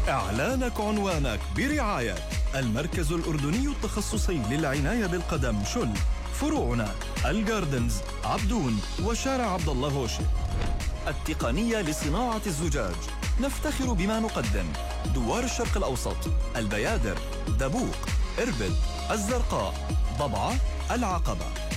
إعلانك عنوانك برعاية المركز الأردني التخصصي للعناية بالقدم شل، فروعنا الجاردنز، عبدون، وشارع عبد الله غوشي. التقنية لصناعة الزجاج، نفتخر بما نقدم: دوار الشرق الأوسط، البيادر، دبوق، إربد، الزرقاء، ضبعة، العقبة.